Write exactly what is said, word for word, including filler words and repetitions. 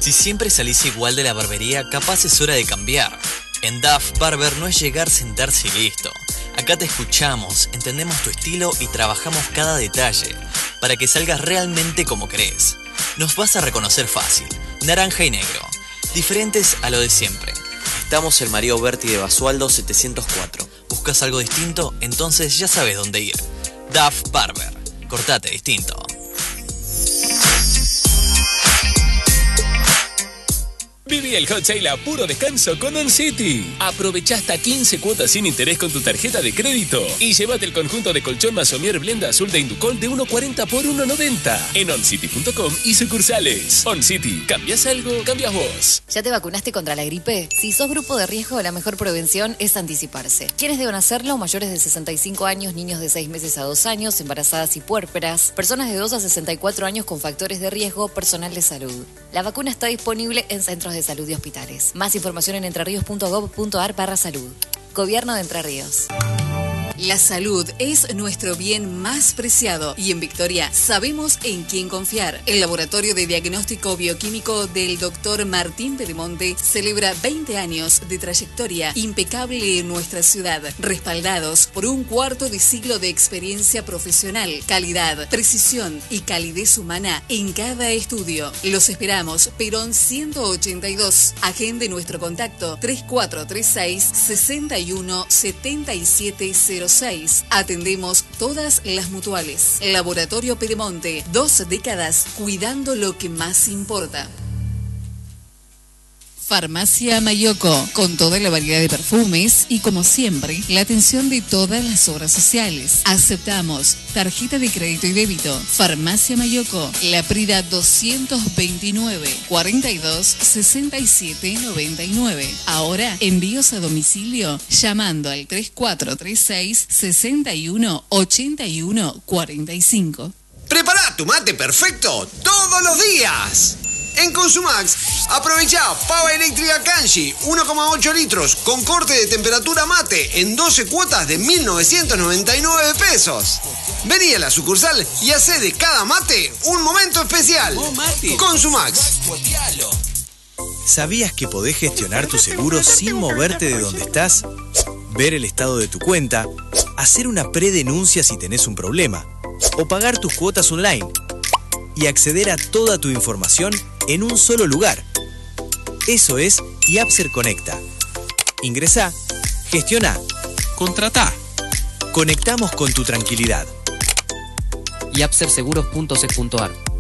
Si siempre salís igual de la barbería, capaz es hora de cambiar. En D A F Barber no es llegar, sentarse y listo. Acá te escuchamos, entendemos tu estilo y trabajamos cada detalle para que salgas realmente como querés. Nos vas a reconocer fácil. Naranja y negro. Diferentes a lo de siempre. Estamos en María Berti de Basualdo setecientos cuatro. ¿Buscas algo distinto? Entonces ya sabes dónde ir. D A F Barber. Cortate distinto. Viví el hot sale a puro descanso con OnCity. Aprovecha hasta quince cuotas sin interés con tu tarjeta de crédito y llévate el conjunto de colchón Masomier Blenda Azul de Inducol de uno cuarenta por uno noventa en oncity punto com y sucursales. OnCity, ¿cambias algo? Cambias vos. ¿Ya te vacunaste contra la gripe? Si sos grupo de riesgo, la mejor prevención es anticiparse. ¿Quiénes deben hacerlo? Mayores de sesenta y cinco años, niños de seis meses a dos años, embarazadas y puérperas, personas de dos a sesenta y cuatro años con factores de riesgo, personal de salud. La vacuna está disponible en centros de salud y hospitales. Más información en entrerríos punto gob punto ar barra salud. Gobierno de Entre Ríos. La salud es nuestro bien más preciado y en Victoria sabemos en quién confiar. El Laboratorio de Diagnóstico Bioquímico del doctor Martín Pedemonte celebra veinte años de trayectoria impecable en nuestra ciudad, respaldados por un cuarto de siglo de experiencia profesional, calidad, precisión y calidez humana en cada estudio. Los esperamos, Perón ciento ochenta y dos. Agende nuestro contacto tres cuatro tres seis, seis uno siete siete cero seis. Atendemos todas las mutuales. Laboratorio Pedemonte, dos décadas cuidando lo que más importa. Farmacia Mayoco, con toda la variedad de perfumes y como siempre, la atención de todas las obras sociales. Aceptamos tarjeta de crédito y débito. Farmacia Mayoco, La Prida doscientos veintinueve, cuarenta y dos, sesenta y siete, noventa y nueve. Ahora, envíos a domicilio llamando al tres cuatro tres seis, seis uno, ocho uno, cuarenta y cinco. Prepara tu mate perfecto todos los días. En Consumax, aprovecha pava eléctrica Kanji uno coma ocho litros con corte de temperatura mate en doce cuotas de mil novecientos noventa y nueve pesos. Vení a la sucursal y hacé de cada mate un momento especial. Consumax. ¿Sabías que podés gestionar tu seguro sin moverte de donde estás? Ver el estado de tu cuenta, hacer una predenuncia si tenés un problema o pagar tus cuotas online y acceder a toda tu información en un solo lugar. Eso es Yapser Conecta. Ingresá, gestiona, contratá. Conectamos con tu tranquilidad. yapser seguros punto c punto ar